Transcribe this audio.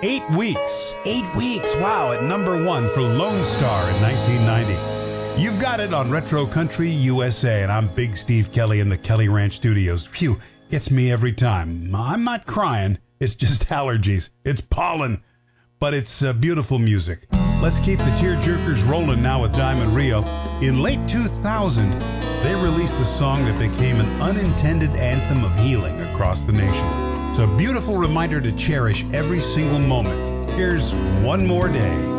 8 weeks. 8 weeks. Wow, at number one for Lone Star in 1990. You've got it on Retro Country USA, and I'm Big Steve Kelly in the Kelly Ranch Studios. Phew, gets me every time. I'm not crying. It's just allergies. It's pollen. But it's beautiful music. Let's keep the tearjerkers rolling now with Diamond Rio. In late 2000, they released a song that became an unintended anthem of healing across the nation. It's a beautiful reminder to cherish every single moment. Here's One More Day.